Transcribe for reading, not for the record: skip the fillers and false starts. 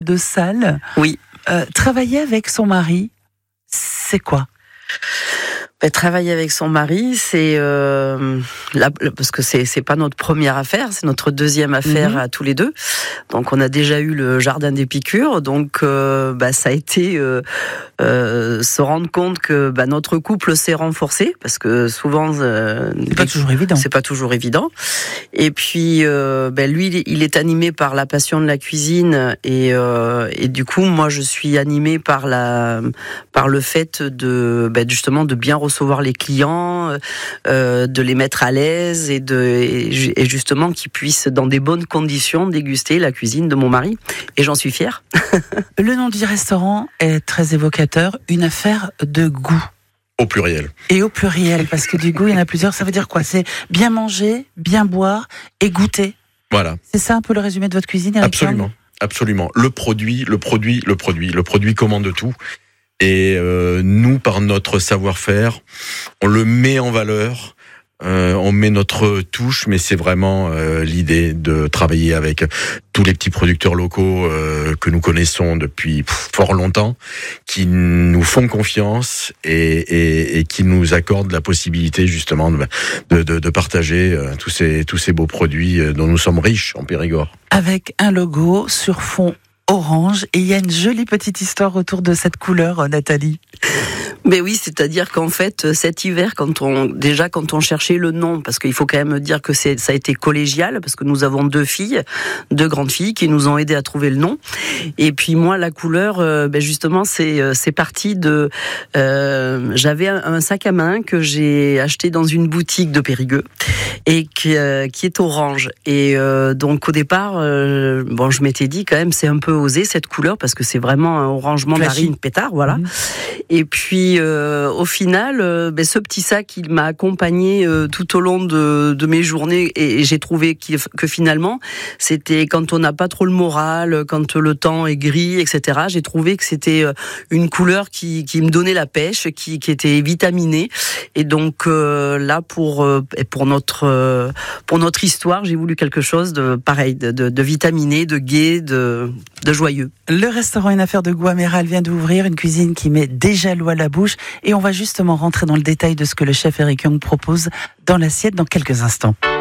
de salle. Oui. Travailler avec son mari, c'est quoi ? Travailler avec son mari, c'est parce que c'est pas notre première affaire, c'est notre deuxième affaire à tous les deux. Donc on a déjà eu le jardin d'Épicure, donc ça a été se rendre compte que notre couple s'est renforcé, parce que souvent c'est pas toujours évident. C'est pas toujours évident. Et puis lui, il est animé par la passion de la cuisine, et du coup moi je suis animée par le fait de justement de bien recevoir les clients, de les mettre à l'aise et justement qu'ils puissent dans des bonnes conditions déguster la cuisine de mon mari. Et j'en suis fière. Le nom du restaurant est très évocateur, une affaire de goût. Au pluriel. Et au pluriel, parce que du goût, il y en a plusieurs. Ça veut dire quoi ? C'est bien manger, bien boire et goûter. Voilà. C'est ça un peu le résumé de votre cuisine, Eric Lang ? Absolument. Le produit commande tout. Et nous, par notre savoir-faire, on le met en valeur, on met notre touche, mais c'est vraiment l'idée de travailler avec tous les petits producteurs locaux que nous connaissons depuis fort longtemps, qui nous font confiance et qui nous accordent la possibilité justement de partager tous ces beaux produits dont nous sommes riches en Périgord. Avec un logo sur fond orange, et il y a une jolie petite histoire autour de cette couleur, Nathalie. Mais oui, c'est-à-dire qu'en fait, cet hiver, quand on cherchait le nom, parce qu'il faut quand même dire que ça a été collégial, parce que nous avons deux grandes filles, qui nous ont aidés à trouver le nom. Et puis moi, la couleur, justement, c'est parti de... j'avais un sac à main que j'ai acheté dans une boutique de Périgueux, et qui est orange. Et donc au départ, je m'étais dit quand même, c'est un peu osé cette couleur, parce que c'est vraiment un orange mandarine pétard, voilà. Et puis au final, ce petit sac, il m'a accompagné tout au long de mes journées, et j'ai trouvé que finalement, c'était quand on n'a pas trop le moral, quand le temps est gris, etc. J'ai trouvé que c'était une couleur qui me donnait la pêche, qui était vitaminée. Et donc là, pour notre histoire, j'ai voulu quelque chose de pareil, de vitaminé, de gai, de joyeux. Le restaurant Une affaire de goût amiral vient d'ouvrir, une cuisine qui met déjà l'eau à la bouche, et on va justement rentrer dans le détail de ce que le chef Eric Lang propose dans l'assiette dans quelques instants.